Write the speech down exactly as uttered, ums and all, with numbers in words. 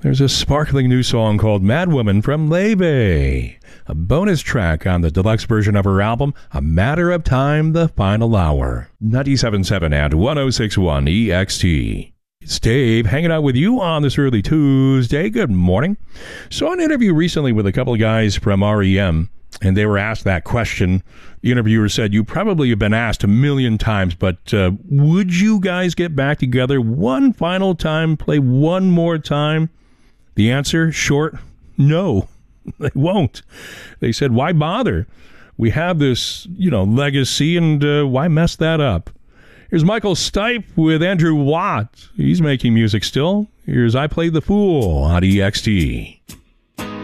There's a sparkling new song called Mad Woman from Leve, a bonus track on the deluxe version of her album, A Matter of Time, The Final Hour. ninety-seven point seven and one oh six point one E X T. It's Dave hanging out with you on this early Tuesday. Good morning. Saw an interview recently with a couple of guys from R E M, and they were asked that question. The interviewer said, you probably have been asked a million times, but uh, would you guys get back together one final time, play one more time? The answer, short, no, they won't. They said, why bother? We have this, you know, legacy, and uh, why mess that up? Here's Michael Stipe with Andrew Watt. He's making music still. Here's I Played the Fool on E X T.